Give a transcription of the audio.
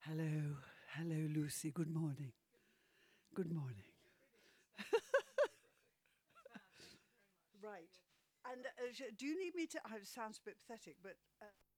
Hello, hello, Lucy. Good morning. Good morning. Right. And do you need me to? It sounds a bit pathetic, but